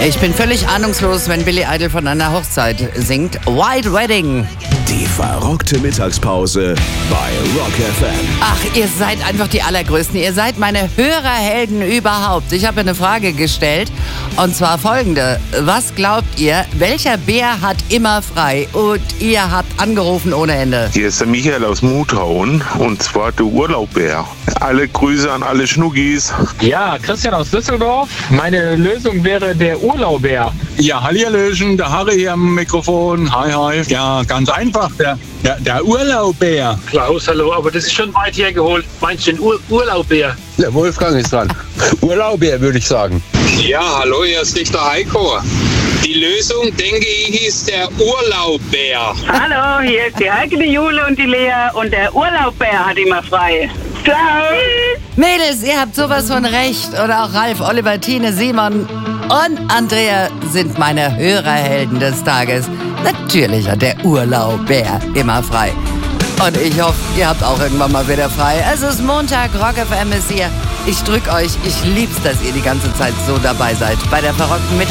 Ich bin völlig ahnungslos, wenn Billy Idol von einer Hochzeit singt. White Wedding. Die verrückte Mittagspause bei Rock FM. Ach, ihr seid einfach die Allergrößten. Ihr seid meine Hörerhelden überhaupt. Ich habe eine Frage gestellt, und zwar folgende. Was glaubt ihr, welcher Bär hat immer frei? Und ihr habt angerufen ohne Ende. Hier ist der Michael aus Muthauen, und zwar der Urlaubbär. Alle Grüße an alle Schnuggis. Ja, Christian aus Düsseldorf. Meine Lösung wäre der Urlaubbär. Ja, hallihallöchen, der Harry hier am Mikrofon. Hi, hi. Ja, ganz einfach, der Urlaubbär. Klaus, hallo, aber das ist schon weit hergeholt. Meinst du den Urlaubbär? Der Wolfgang ist dran. Urlaubbär, würde ich sagen. Ja, hallo, hier ist nicht der Heiko. Die Lösung, denke ich, ist der Urlaubbär. Hallo, hier ist die Heike, die Jule und die Lea und der Urlaubbär hat immer frei. Ciao! Mädels, ihr habt sowas von recht. Oder auch Ralf, Oliver, Tine, Simon und Andrea sind meine Hörerhelden des Tages. Natürlich hat der Urlaubbär immer frei. Und ich hoffe, ihr habt auch irgendwann mal wieder frei. Es ist Montag, Rock FM ist hier. Ich drück euch, ich lieb's, dass ihr die ganze Zeit so dabei seid bei der verrückten Mittag.